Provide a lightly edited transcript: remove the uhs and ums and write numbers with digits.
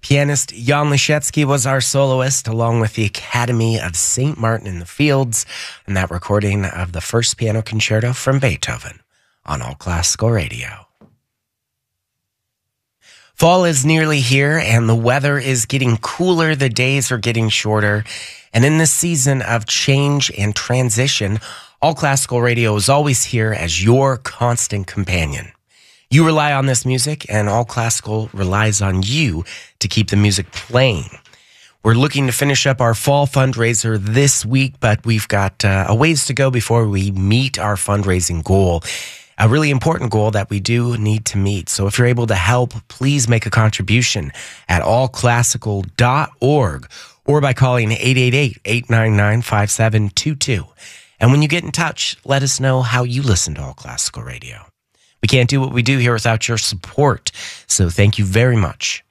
Pianist Jan Liszewski was our soloist, along with the Academy of St. Martin in the Fields, and that recording of the first piano concerto from Beethoven on All Classical Radio. Fall is nearly here, and the weather is getting cooler, the days are getting shorter, and in this season of change and transition, All Classical Radio is always here as your constant companion. You rely on this music, and All Classical relies on you to keep the music playing. We're looking to finish up our fall fundraiser this week, but we've got a ways to go before we meet our fundraising goal. A really important goal that we do need to meet. So if you're able to help, please make a contribution at allclassical.org or by calling 888-899-5722. And when you get in touch, let us know how you listen to All Classical Radio. We can't do what we do here without your support, so thank you very much.